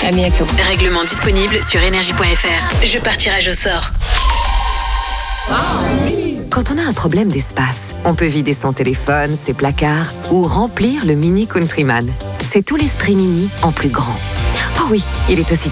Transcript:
À bientôt. Règlement disponible sur énergie.fr. Jeu par tirage au sort. Quand on a un problème d'espace, on peut vider son téléphone, ses placards ou remplir le Mini Countryman. C'est tout l'esprit Mini en plus grand. Oh oui, il est aussi